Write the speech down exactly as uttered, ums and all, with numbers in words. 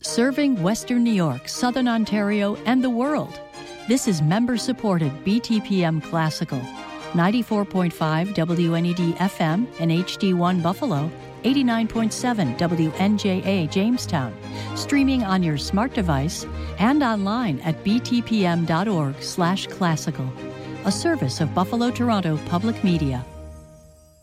serving Western New York, Southern Ontario, and the world. This is member-supported B T P M Classical, ninety-four point five W N E D F M and H D one Buffalo, eighty-nine point seven W N J A Jamestown, streaming on your smart device and online at btpm.org slash classical, a service of Buffalo Toronto Public Media.